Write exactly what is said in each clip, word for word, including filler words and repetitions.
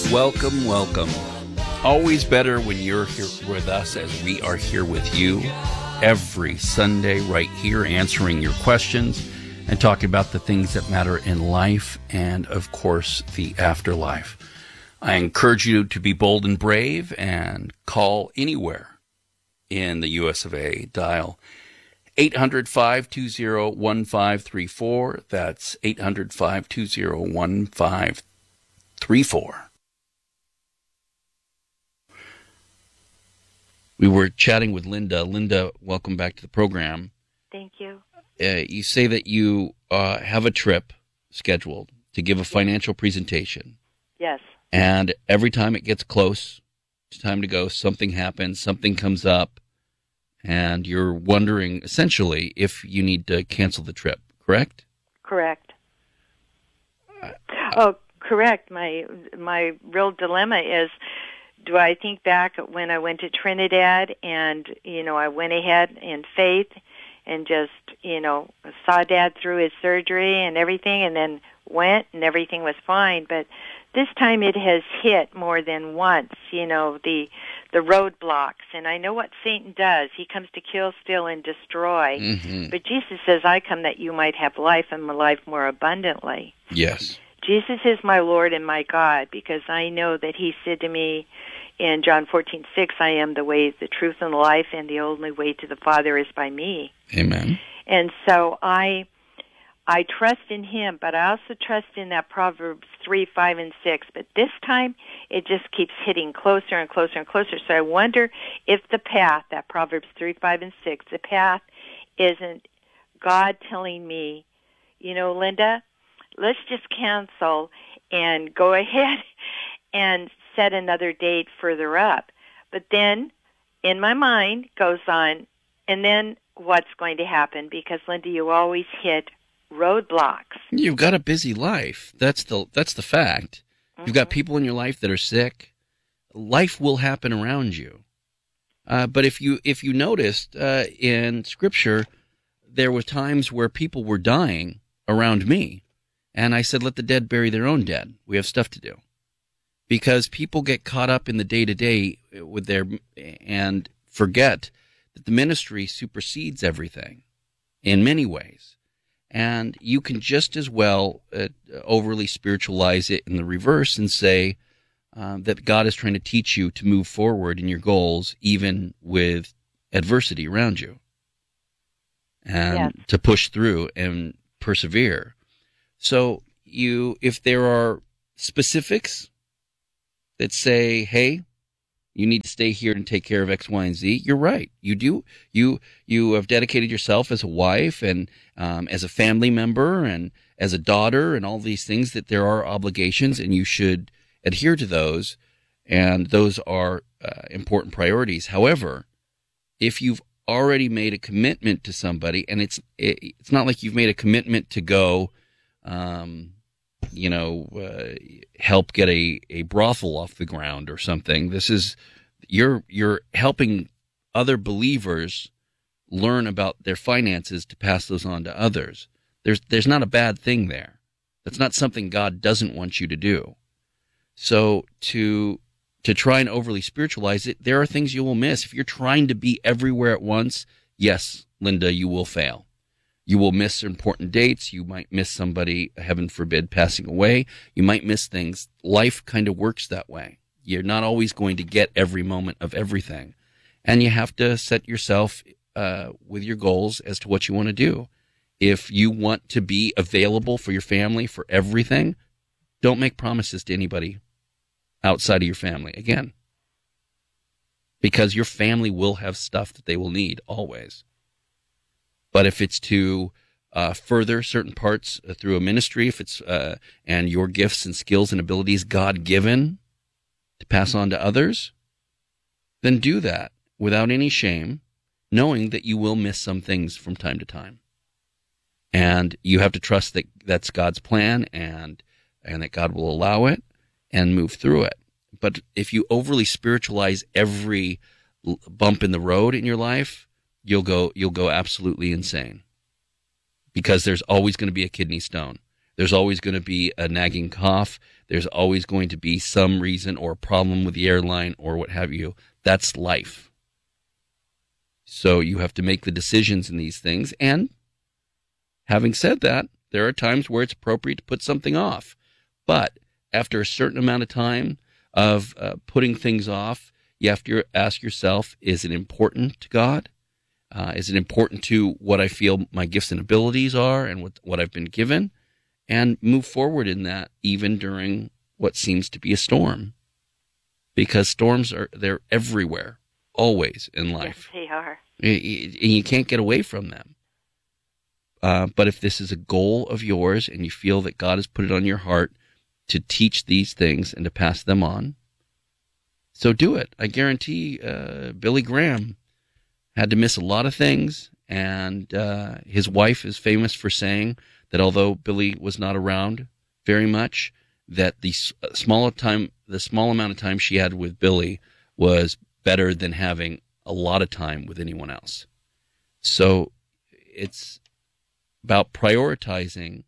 Welcome, welcome. Always better when you're here with us as we are here with you every Sunday right here answering your questions and talking about the things that matter in life and, of course, the afterlife. I encourage you to be bold and brave and call anywhere in the U S of A. Dial eight hundred, five two zero, one five three four. That's eight hundred, five two zero, one five three four. We were chatting with Linda. Linda, welcome back to the program. Thank you. Uh, you say that you uh, have a trip scheduled to give a financial presentation. Yes. And every time it gets close, it's time to go, something happens, something comes up, and you're wondering, essentially, if you need to cancel the trip, correct? Correct. Uh, oh, correct. My my real dilemma is, do I think back when I went to Trinidad and, you know, I went ahead in faith and just, you know, saw Dad through his surgery and everything and then went and everything was fine. But this time it has hit more than once, you know, the the roadblocks. And I know what Satan does. He comes to kill, steal, and destroy. Mm-hmm. But Jesus says, I come that you might have life and life more abundantly. Yes. Jesus is my Lord and my God because I know that he said to me in John fourteen six, I am the way, the truth, and the life, and the only way to the Father is by me. Amen. And so I I trust in him, but I also trust in that Proverbs three, five, and six. But this time, it just keeps hitting closer and closer and closer. So I wonder if the path, that Proverbs three, five, and six, the path isn't God telling me, you know, Linda, let's just cancel and go ahead and set another date further up. But then, in my mind, goes on, and then what's going to happen? Because, Linda, you always hit roadblocks. You've got a busy life. That's the that's the fact. Mm-hmm. You've got people in your life that are sick. Life will happen around you. Uh, but if you if you noticed uh, in Scripture, there were times where people were dying around me, and I said, "Let the dead bury their own dead. We have stuff to do." Because people get caught up in the day-to-day with their and forget that the ministry supersedes everything in many ways. And you can just as well uh, overly spiritualize it in the reverse and say uh, that God is trying to teach you to move forward in your goals, even with adversity around you, and yes. to push through and persevere. So you, if there are specifics that say, hey, you need to stay here and take care of X, Y, and Z, you're right. You do. You you have dedicated yourself as a wife and um, as a family member and as a daughter and all these things that there are obligations and you should adhere to those, and those are uh, important priorities. However, if you've already made a commitment to somebody, and it's it, it's not like you've made a commitment to go um, you know, uh, help get a, a brothel off the ground or something. This is, you're, you're helping other believers learn about their finances to pass those on to others. There's, there's not a bad thing there. That's not something God doesn't want you to do. So to, to try and overly spiritualize it, there are things you will miss. If you're trying to be everywhere at once, yes, Linda, you will fail. You will miss important dates. You might miss somebody, heaven forbid, passing away. You might miss things. Life kind of works that way. You're not always going to get every moment of everything. And you have to set yourself uh, with your goals as to what you want to do. If you want to be available for your family for everything, don't make promises to anybody outside of your family, again. Because your family will have stuff that they will need always. But if it's to uh, further certain parts uh, through a ministry, if it's uh, and your gifts and skills and abilities God-given to pass on to others, then do that without any shame, knowing that you will miss some things from time to time. And you have to trust that that's God's plan and and that God will allow it and move through it. But if you overly spiritualize every bump in the road in your life, you'll go you'll go absolutely insane, because there's always going to be a kidney stone. There's always going to be a nagging cough. There's always going to be some reason or problem with the airline or what have you. That's life. So you have to make the decisions in these things. And having said that, there are times where it's appropriate to put something off. But after a certain amount of time of uh, putting things off, you have to ask yourself, is it important to God? Uh, is it important to what I feel my gifts and abilities are and what, what I've been given? And move forward in that even during what seems to be a storm. Because storms are, they're everywhere, always in life. Yes, they are. And you can't get away from them. Uh, but if this is a goal of yours and you feel that God has put it on your heart to teach these things and to pass them on, so do it. I guarantee uh, Billy Graham had to miss a lot of things, and uh, his wife is famous for saying that although Billy was not around very much, that the small time, the small amount of time she had with Billy was better than having a lot of time with anyone else. So it's about prioritizing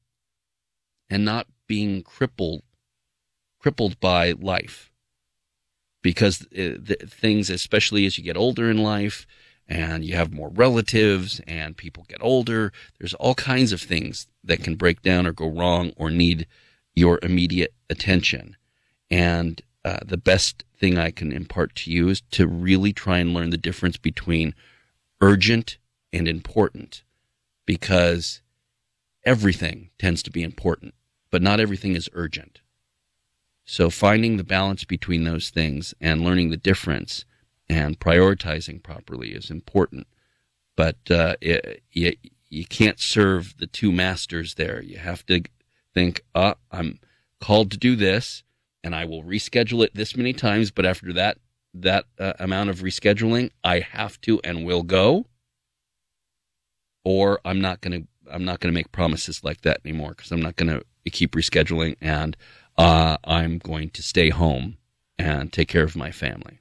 and not being crippled, crippled by life, because the things, especially as you get older in life, and you have more relatives, and people get older, there's all kinds of things that can break down or go wrong or need your immediate attention. And uh, the best thing I can impart to you is to really try and learn the difference between urgent and important, because everything tends to be important, but not everything is urgent. So finding the balance between those things and learning the difference and prioritizing properly is important. But uh, it, you, you can't serve the two masters there. You have to think, uh, I'm called to do this, and I will reschedule it this many times, but after that that uh, amount of rescheduling, I have to and will go, or I'm not going to I'm not going to make promises like that anymore, because I'm not going to keep rescheduling, and uh, I'm going to stay home and take care of my family.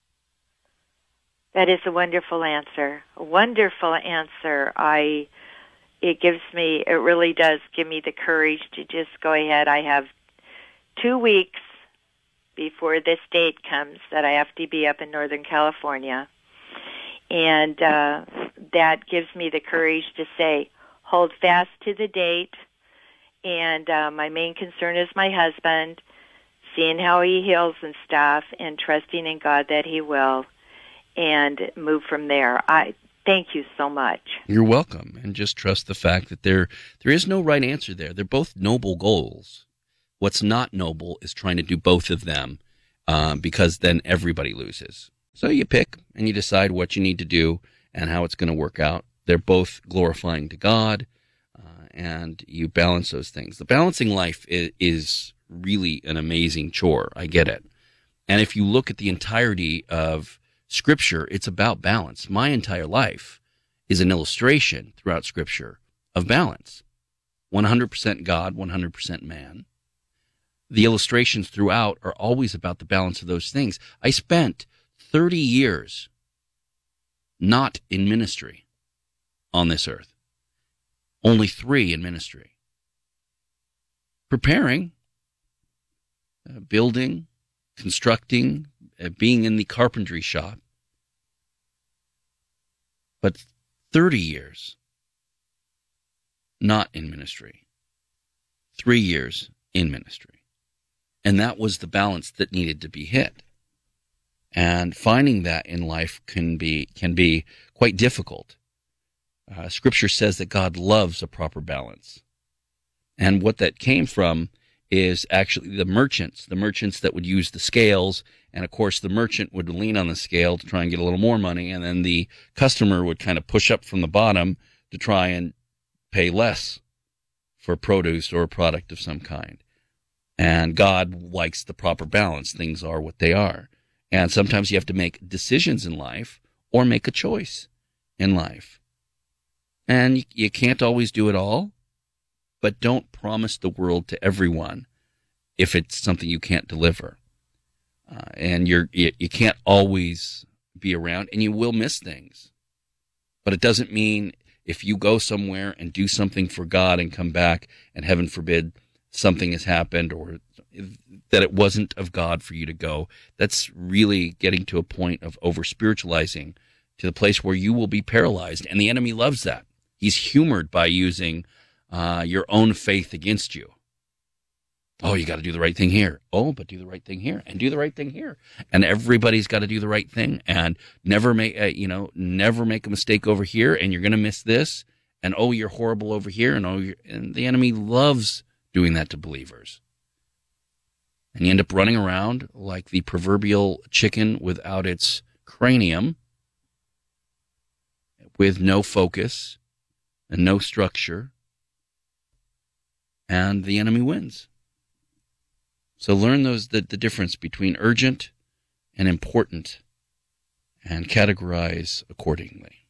That is a wonderful answer. A wonderful answer. I, it gives me, it really does give me the courage to just go ahead. I have two weeks before this date comes that I have to be up in Northern California. And uh, that gives me the courage to say, hold fast to the date. And uh, my main concern is my husband, seeing how he heals and stuff, and trusting in God that he will, and move from there. I thank you so much. You're welcome. And just trust the fact that there there is no right answer there. They're both noble goals. What's not noble is trying to do both of them, um, because then everybody loses. So you pick and you decide what you need to do and how it's going to work out. They're both glorifying to God, uh, and you balance those things. The balancing life is, is really an amazing chore. I get it. And if you look at the entirety of Scripture, it's about balance. My entire life is an illustration throughout Scripture of balance. one hundred percent God, one hundred percent man. The illustrations throughout are always about the balance of those things. I spent thirty years not in ministry on this earth. Only three in ministry. Preparing, uh, building, constructing, uh, being in the carpentry shop. But thirty years not in ministry. Three years in ministry. And that was the balance that needed to be hit. And finding that in life can be can be quite difficult. Uh, scripture says that God loves a proper balance. And what that came from is actually the merchants, the merchants that would use the scales. And, of course, the merchant would lean on the scale to try and get a little more money. And then the customer would kind of push up from the bottom to try and pay less for produce or a product of some kind. And God likes the proper balance. Things are what they are. And sometimes you have to make decisions in life or make a choice in life. And you, you can't always do it all, but don't promise the world to everyone if it's something you can't deliver. Uh, and you're, you, you can't always be around, and you will miss things. But it doesn't mean if you go somewhere and do something for God and come back and heaven forbid something has happened or that it wasn't of God for you to go, that's really getting to a point of over spiritualizing to the place where you will be paralyzed. And the enemy loves that. He's humored by using uh, your own faith against you. Oh, you got to do the right thing here. Oh, but do the right thing here and do the right thing here. And everybody's got to do the right thing and never make, uh, you know, never make a mistake over here. And you're going to miss this. And oh, you're horrible over here. And oh, you're, and the enemy loves doing that to believers. And you end up running around like the proverbial chicken without its cranium, with no focus and no structure. And the enemy wins. So learn those the, the difference between urgent and important and categorize accordingly.